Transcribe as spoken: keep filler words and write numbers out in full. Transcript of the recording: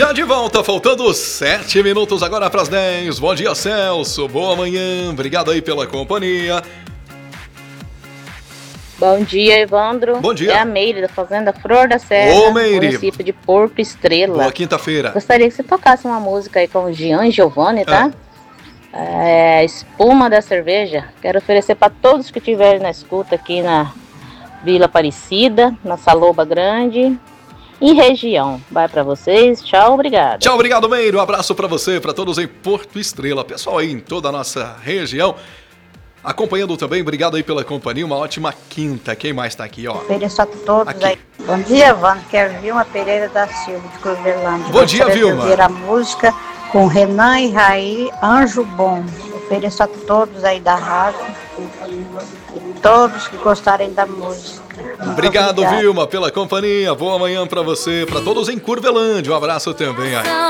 Já de volta, faltando sete minutos agora para as dez. Bom dia, Celso. Boa manhã. Obrigado aí pela companhia. Bom dia, Evandro. Bom dia. É a Meire, da Fazenda Flor da Serra, Ô, Meire. município de Porto Estrela. Boa quinta-feira. Gostaria que você tocasse uma música aí com o Gian Giovanni, tá? É. É, Espuma da Cerveja. Quero oferecer para todos que estiverem na escuta aqui na Vila Aparecida, na Saloba Grande e região. Vai para vocês. Tchau, obrigado. Tchau, obrigado, Meire. Um abraço para você, para todos em Porto Estrela. Pessoal aí em toda a nossa região. Acompanhando também, obrigado aí pela companhia, uma ótima quinta. Quem mais tá aqui, ó? Ofereço a todos aqui. Aí. Bom dia, Vando, que é Vilma Pereira da Silva, de Cruzelândia. Bom dia, Vilma. Ouvir a música com Renan e Raí, Anjo Bom. Ofereço a todos aí da rádio, e todos que gostarem da música. Obrigado, Vilma, pela companhia. Boa manhã pra você, pra todos em Curvelândia. Um abraço também aí.